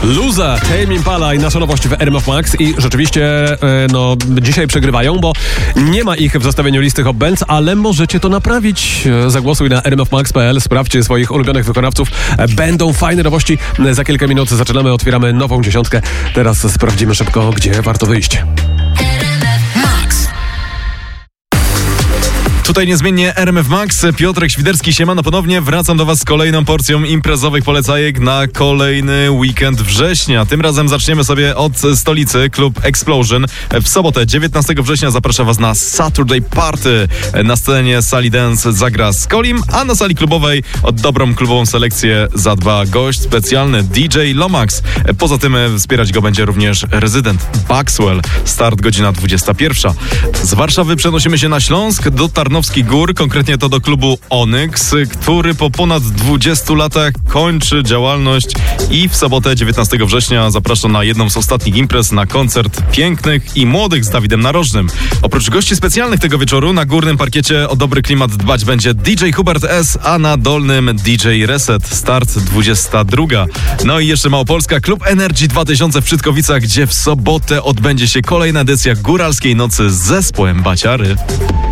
Loser, Tame Impala i nasza nowość w RMF Max i rzeczywiście dzisiaj przegrywają, bo nie ma ich w zestawieniu listy Hot Bands, ale możecie to naprawić. Zagłosuj na rmfmax.pl, sprawdźcie swoich ulubionych wykonawców. Będą fajne nowości. Za kilka minut zaczynamy, otwieramy nową dziesiątkę. Teraz sprawdzimy szybko, gdzie warto wyjść. Tutaj niezmiennie RMF Max, Piotrek Świderski, siemano ponownie. Wracam do Was z kolejną porcją imprezowych polecajek na kolejny weekend września. Tym razem zaczniemy sobie od stolicy, klub Explosion. W sobotę 19 września zaprasza Was na Saturday Party. Na scenie sali dance zagra Skolim, a na sali klubowej o dobrą klubową selekcję zadba gość specjalny DJ Lomax. Poza tym wspierać go będzie również rezydent Baxwell. Start godzina 21. Z Warszawy przenosimy się na Śląsk do Tarnowskich Gór, konkretnie to do klubu Onyx, który po ponad 20 latach kończy działalność i w sobotę 19 września zaprasza na jedną z ostatnich imprez, na koncert pięknych i młodych z Dawidem Narożnym. Oprócz gości specjalnych tego wieczoru na górnym parkiecie o dobry klimat dbać będzie DJ Hubert S., a na dolnym DJ Reset. Start 22. No i jeszcze Małopolska, klub Energy 2000 w Przytkowicach, gdzie w sobotę odbędzie się kolejna edycja Góralskiej Nocy z zespołem Baciary.